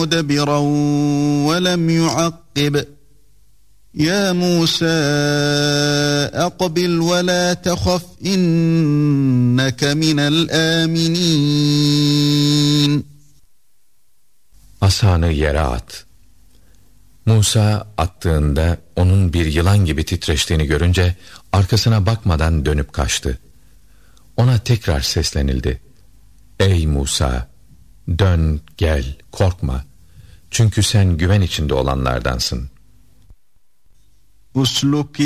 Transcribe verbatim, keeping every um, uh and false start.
مدبرا ولم يعقب يا موسى أقبل ولا تخف إنك من الآمنين. Asanı yere at. Musa attığında onun bir yılan gibi titreştiğini görünce arkasına bakmadan dönüp kaçtı. Ona tekrar seslenildi. Ey Musa, dön gel, korkma. Çünkü sen güven içinde olanlardansın. Usluk